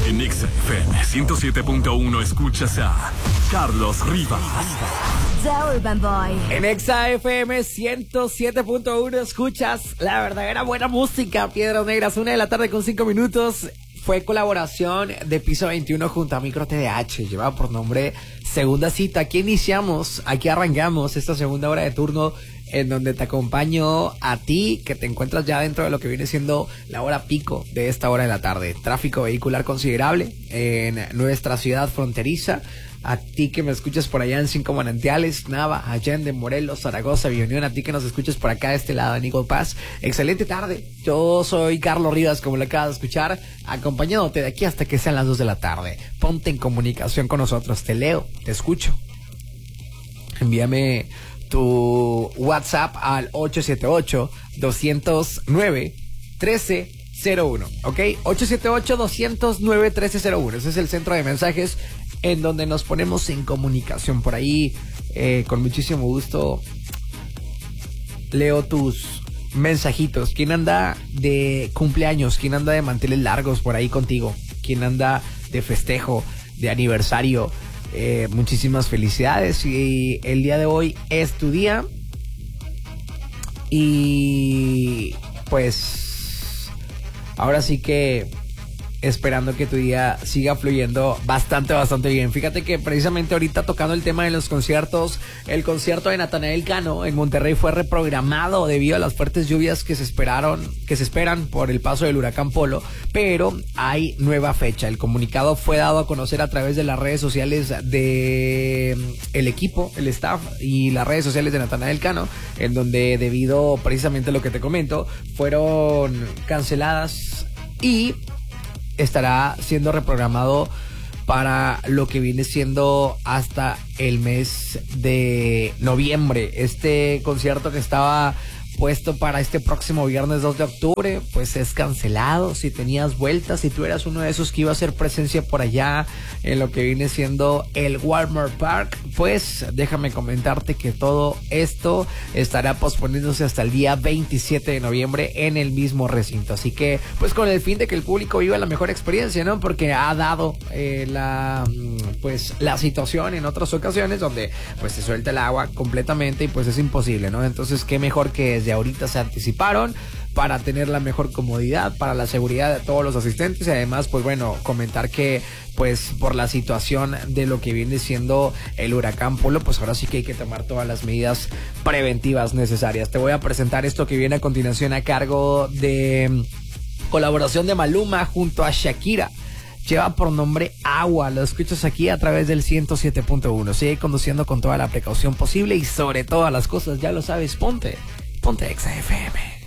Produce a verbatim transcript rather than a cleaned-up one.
En Exa F M ciento siete punto uno escuchas a Carlos Rivas. The Urban Boy. En Exa F M ciento siete punto uno escuchas la verdadera buena música. Piedras Negras, una de la tarde con cinco minutos. Fue colaboración de Piso veintiuno junto a Micro T D H. Lleva por nombre Segunda Cita. Aquí iniciamos, aquí arrancamos esta segunda hora de turno, en donde te acompaño a ti, que te encuentras ya dentro de lo que viene siendo la hora pico de esta hora de la tarde. Tráfico vehicular considerable en nuestra ciudad fronteriza. A ti que me escuchas por allá en Cinco Manantiales, Nava, Allende, Morelos, Zaragoza, Villunión. A ti que nos escuchas por acá de este lado en Eagle Pass. Excelente tarde. Yo soy Carlos Rivas, como lo acabas de escuchar, acompañándote de aquí hasta que sean las dos de la tarde. Ponte en comunicación con nosotros. Te leo, te escucho. Envíame tu WhatsApp al ocho siete ocho, dos cero nueve, uno tres cero uno, ¿ok? ocho siete ocho, dos cero nueve, uno tres cero uno. Ese es el centro de mensajes en donde nos ponemos en comunicación. Por ahí, eh, con muchísimo gusto, leo tus mensajitos. ¿Quién anda de cumpleaños? ¿Quién anda de manteles largos por ahí contigo? ¿Quién anda de festejo, de aniversario? Eh, muchísimas felicidades, y el día de hoy es tu día. Y pues ahora sí que esperando que tu día siga fluyendo bastante, bastante bien. Fíjate que precisamente ahorita, tocando el tema de los conciertos, el concierto de Natanael Cano en Monterrey fue reprogramado debido a las fuertes lluvias que se esperaron, que se esperan por el paso del huracán Polo, pero hay nueva fecha. El comunicado fue dado a conocer a través de las redes sociales de el equipo, el staff y las redes sociales de Natanael Cano, en donde, debido precisamente a lo que te comento, fueron canceladas y estará siendo reprogramado para lo que viene siendo hasta el mes de noviembre. Este concierto que estaba puesto para este próximo viernes dos de octubre, pues es cancelado. Si tenías vueltas, si tú eras uno de esos que iba a hacer presencia por allá en lo que viene siendo el Walmart Park, pues déjame comentarte que todo esto estará posponiéndose hasta el día veintisiete de noviembre en el mismo recinto. Así que, pues con el fin de que el público viva la mejor experiencia, ¿no? Porque ha dado eh, la pues la situación en otras ocasiones donde pues se suelta el agua completamente y pues es imposible, ¿no? Entonces, qué mejor que desde ahorita se anticiparon para tener la mejor comodidad, para la seguridad de todos los asistentes. Y además, pues bueno, comentar que pues por la situación de lo que viene siendo el huracán Polo, pues ahora sí que hay que tomar todas las medidas preventivas necesarias. Te voy a presentar esto que viene a continuación a cargo de colaboración de Maluma junto a Shakira. Lleva por nombre Agua. Lo escuchas aquí a través del ciento siete punto uno. Sigue conduciendo con toda la precaución posible y sobre todas las cosas, ya lo sabes, ponte Ponte Exa F M.